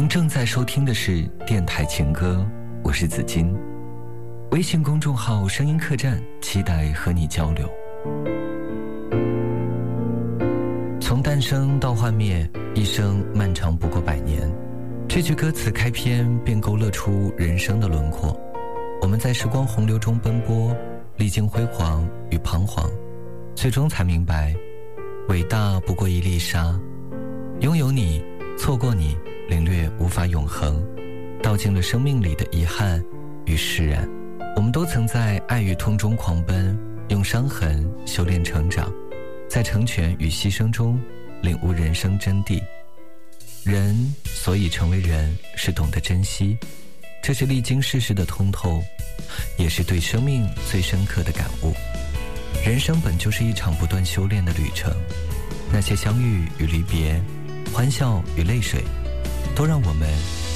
正在收听的是电台情歌，我是紫金。微信公众号声音客栈，期待和你交流。从诞生到幻灭，一生漫长不过100年。这句歌词开篇便勾勒出人生的轮廓。我们在时光洪流中奔波，历经辉煌与彷徨，最终才明白，伟大不过一粒沙。拥有你，错过你，领略无法永恒，道尽了生命里的遗憾与释然。我们都曾在爱与痛中狂奔，用伤痕修炼成长，在成全与牺牲中领悟人生真谛。人所以成为人，是懂得珍惜，这是历经世事的通透，也是对生命最深刻的感悟。人生本就是一场不断修炼的旅程，那些相遇与离别，欢笑与泪水，都让我们